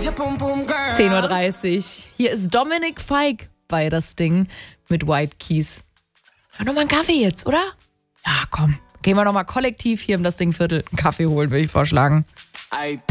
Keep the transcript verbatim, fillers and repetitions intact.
zehn Uhr dreißig. Hier ist Dominik Feig bei das Ding mit White Keys. Ja, nochmal einen Kaffee jetzt, oder? Ja, komm. Gehen wir nochmal kollektiv hier im das Ding Viertel einen Kaffee holen, würde ich vorschlagen.